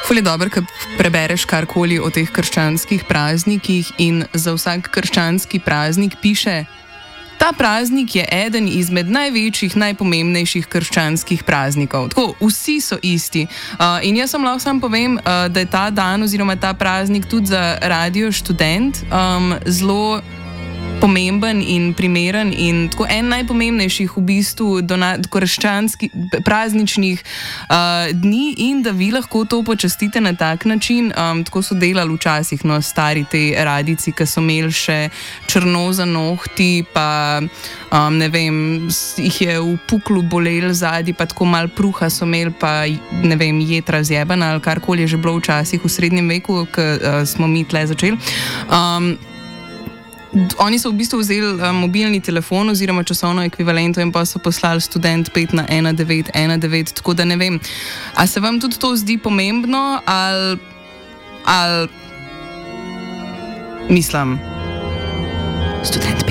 Ful je dobro, ko prebereš karkoli o teh krščanskih praznikih in za vsak krščanski praznik piše: ta praznik je eden izmed največjih, najpomembnejših krščanskih praznikov. Tako, vsi so isti. In jaz vam lahko samo povem, da je ta dan oziroma ta praznik tudi za Radio Študent zelo pomemben in primeren in tako en najpomembnejših v bistvu krščanskih prazničnih dni in da vi lahko to počastite na tak način. Tako so delali včasih, no, stari te radici, ki so imeli še črno za nohti, pa ne vem, jih je v puklu bolel zadnji, pa tako mal pruha so imeli, pa ne vem, jetra zjebana ali karkoli je že bilo včasih v srednjem veku, ko smo mi tle začeli. Oni so v bistvu vzeli mobilni telefon oziroma časovno ekvivalento in pa so poslali Student 5 na 1919, tako da ne vem, a se vam tudi to zdi pomembno ali mislim, Student